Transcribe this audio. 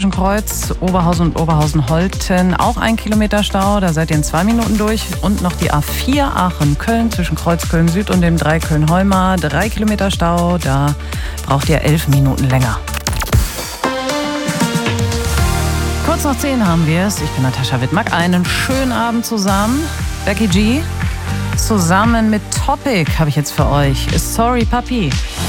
zwischen Kreuz, Oberhausen und Oberhausen-Holten auch 1 Kilometer Stau. Da seid ihr in 2 Minuten durch. Und noch die A4 Aachen-Köln zwischen Kreuz Köln-Süd und dem 3 Köln-Holmer. 3 Kilometer Stau. Da braucht ihr 11 Minuten länger. Kurz nach 10 haben wir es. Ich bin Natascha Wittmack. Einen schönen Abend zusammen. Becky G. Zusammen mit Topic habe ich jetzt für euch. Sorry Papi.